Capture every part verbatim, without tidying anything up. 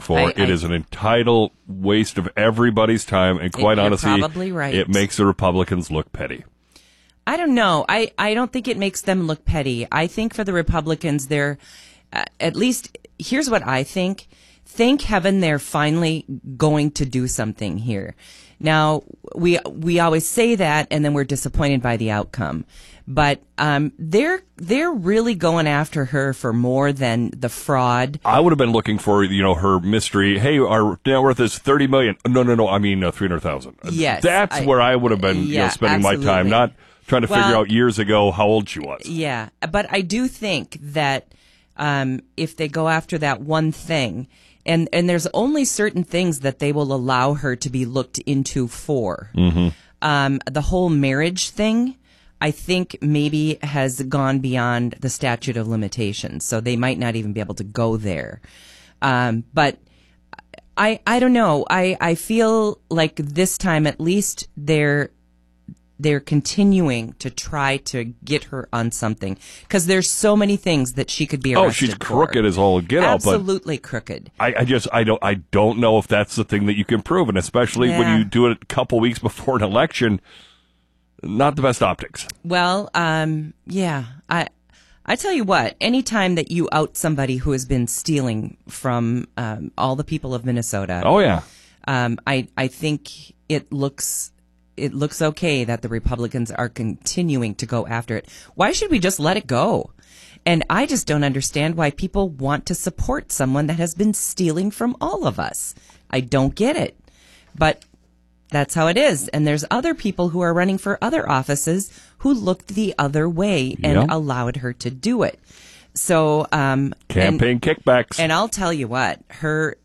for. I, it I, is an entitled waste of everybody's time, and quite it, honestly, probably right. it makes the Republicans look petty. I don't know. I, I don't think it makes them look petty. I think for the Republicans, they're, uh, at least, here's what I think. Thank heaven they're finally going to do something here. Now, we we always say that, and then we're disappointed by the outcome. But um, they're they're really going after her for more than the fraud. I would have been looking for, you know, her mystery. Hey, our net worth is thirty million. No, no, no. I mean uh, three hundred thousand. Yes, that's I, where I would have been, yeah, you know, spending absolutely. my time, not trying to well, figure out years ago how old she was. Yeah, but I do think that um, if they go after that one thing. And and there's only certain things that they will allow her to be looked into for. Mm-hmm. Um, the whole marriage thing, I think maybe has gone beyond the statute of limitations. So they might not even be able to go there. Um, but I I don't know. I, I feel like this time at least they're they're continuing to try to get her on something because there's so many things that she could be arrested Oh, she's for. crooked as all get out. Absolutely crooked. I, I just I don't I don't know if that's the thing that you can prove, and especially Yeah. when you do it a couple weeks before an election, not the best optics. Well, um, yeah, I I tell you what, anytime that you out somebody who has been stealing from um, all the people of Minnesota, Oh yeah, um, I I think it looks. It looks okay that the Republicans are continuing to go after it. Why should we just let it go? And I just don't understand why people want to support someone that has been stealing from all of us. I don't get it. But that's how it is. And there's other people who are running for other offices who looked the other way and Yep. allowed her to do it. So, um, campaign and, kickbacks. and I'll tell you what, her,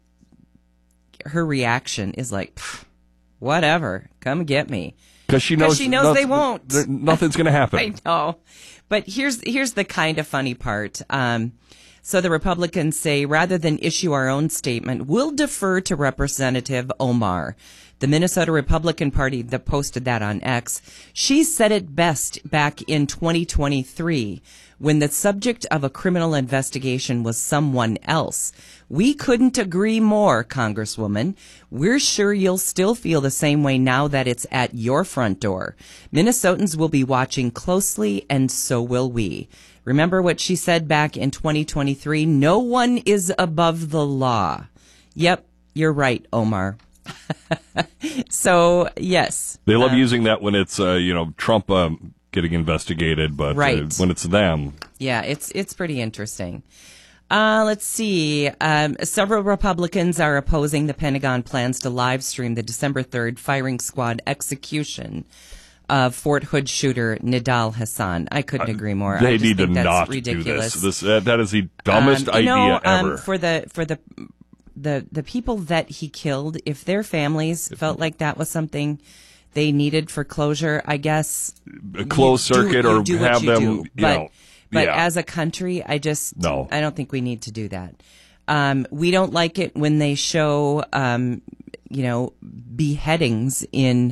her reaction is like, pfft, whatever, come get me. Because she knows, she knows they won't. there- Nothing's going to happen. I know. But here's here's the kind of funny part. Um, so the Republicans say, rather than issue our own statement, we'll defer to Representative Omar. The Minnesota Republican Party that posted that on X. She said it best back in twenty twenty-three when the subject of a criminal investigation was someone else. We couldn't agree more, Congresswoman. We're sure you'll still feel the same way now that it's at your front door. Minnesotans will be watching closely, and so will we. Remember what she said back in twenty twenty-three? No one is above the law. Yep, you're right, Omar. So, yes. They love um, using that when it's, uh, you know, Trump um, getting investigated, but Right. uh, when it's them. Yeah, it's it's pretty interesting. Uh, let's see. Um, several Republicans are opposing the Pentagon plans to live stream the December third firing squad execution of Fort Hood shooter Nidal Hassan. I couldn't agree more. They I just need to think that's not ridiculous. do this. this uh, that is the dumbest Um, you idea know, ever. Um, for the for the the the people that he killed, if their families felt like that was something they needed for closure, I guess a closed you do- circuit you or do what have you them, do. you But, know. but yeah. as a country, I just No. I don't think we need to do that. Um, we don't like it when they show, um, you know, beheadings in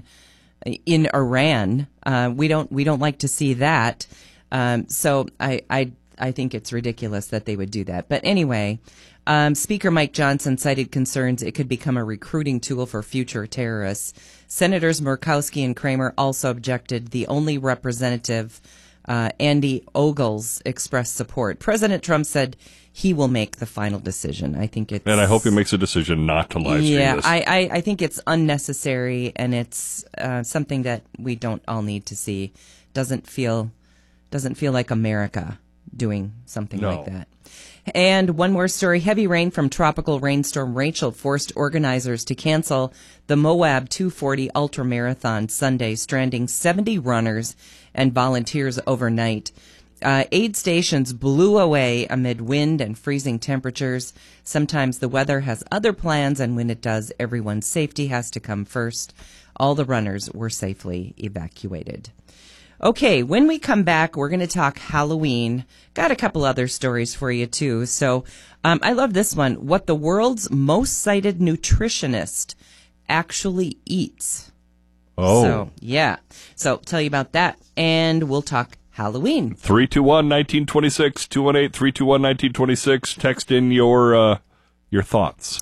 in Iran. Uh, we don't we don't like to see that. Um, so I, I I think it's ridiculous that they would do that. But anyway, um, Speaker Mike Johnson cited concerns it could become a recruiting tool for future terrorists. Senators Murkowski and Kramer also objected. The only representative, uh, Andy Ogles, expressed support. President Trump said he will make the final decision. I think it's... And I hope he makes a decision not to live stream Yeah, this. I, I, I think it's unnecessary, and it's uh, something that we don't all need to see. Doesn't feel doesn't feel like America doing something No. like that. And one more story. Heavy rain from tropical rainstorm Rachel forced organizers to cancel the Moab two forty Ultra Marathon Sunday, stranding seventy runners and volunteers overnight. Uh, aid stations blew away amid wind and freezing temperatures. Sometimes the weather has other plans, and when it does, everyone's safety has to come first. All the runners were safely evacuated. Okay, when we come back, we're going to talk Halloween. Got a couple other stories for you, too. So um, I love this one. What the world's most cited nutritionist actually eats. oh. So, yeah. So tell you about that, and we'll talk Halloween. three two one, one nine two six, two one eight, three two one, one nine two six. Text in your uh, your thoughts.